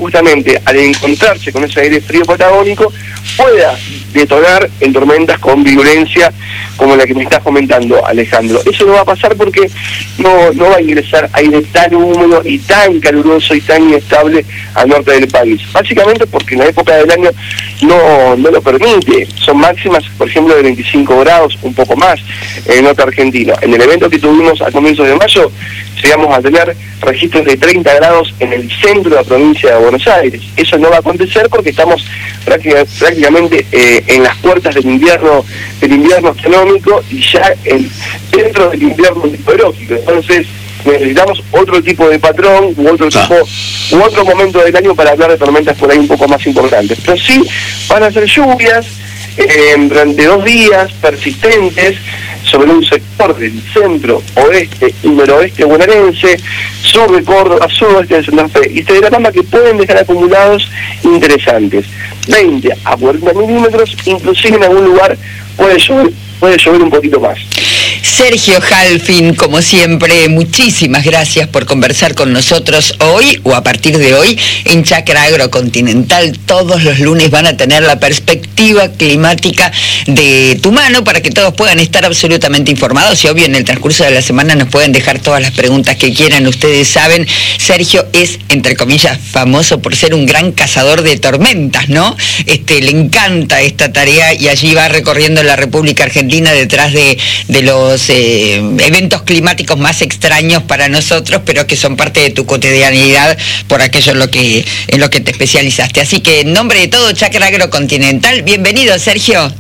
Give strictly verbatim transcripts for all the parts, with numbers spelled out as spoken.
justamente al encontrarse con ese aire frío patagónico pueda detonar en tormentas con virulencia como la que me estás comentando, Alejandro. Eso no va a pasar porque no, no va a ingresar aire tan húmedo y tan caluroso y tan inestable al norte del país. Básicamente porque en la época del año no, no lo permite. Son máximas, por ejemplo, de veinticinco grados, un poco más, en el norte argentino. En el evento que tuvimos a comienzos de mayo, llegamos a tener registros de treinta grados en el centro de la provincia de Buenos Aires. Eso no va a acontecer porque estamos prácticamente eh, en las puertas del invierno del invierno astronómico y ya en, dentro del invierno meteorológico. Entonces necesitamos otro tipo de patrón u otro tipo ah. u otro momento del año para hablar de tormentas por ahí un poco más importantes. Pero sí van a ser lluvias eh, durante dos días persistentes sobre un sector del centro, oeste y noroeste bonaerense, sur de Córdoba, suroeste de Santa Fe, y telegramas que pueden dejar acumulados interesantes, veinte a cuarenta milímetros, inclusive en algún lugar puede llover, puede llover un poquito más. Sergio Halfin, como siempre, muchísimas gracias por conversar con nosotros hoy o a partir de hoy en Chacra Agrocontinental. Todos los lunes van a tener la perspectiva climática de tu mano para que todos puedan estar absolutamente informados y obvio en el transcurso de la semana nos pueden dejar todas las preguntas que quieran. Ustedes saben, Sergio es, entre comillas, famoso por ser un gran cazador de tormentas, ¿no? Este, le encanta esta tarea y allí va recorriendo la República Argentina detrás de, de los Eh, eventos climáticos más extraños para nosotros, pero que son parte de tu cotidianidad por aquello en lo que en lo que te especializaste. Así que en nombre de todo Chacra Agrocontinental, bienvenido, Sergio.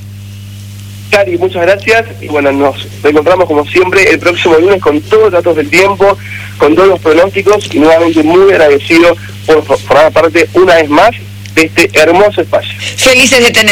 Cari, muchas gracias y bueno, nos encontramos como siempre el próximo lunes con todos los datos del tiempo, con todos los pronósticos y nuevamente muy agradecido por formar parte una vez más de este hermoso espacio. Felices de tener